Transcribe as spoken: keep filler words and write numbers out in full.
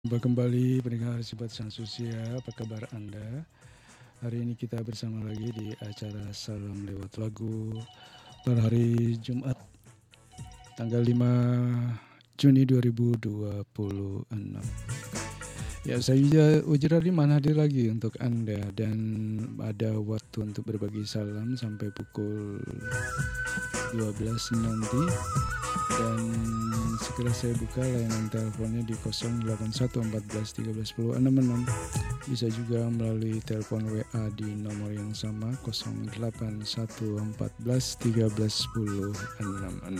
Jumpa kembali pendengar Sobat Sansusia, apa kabar Anda? Hari ini kita bersama lagi di acara Salam Lewat Lagu pada hari Jumat tanggal lima Juni dua ribu dua puluh enam. Ya, saya Uji Radiman hadir lagi untuk Anda dan ada waktu untuk berbagi salam sampai pukul dua belas nanti. Dan segera saya buka layanan teleponnya di nol delapan satu empat belas tiga belas sepuluh enam enam. Bisa juga melalui telepon W A di nomor yang sama nol delapan satu empat belas tiga belas sepuluh enam enam.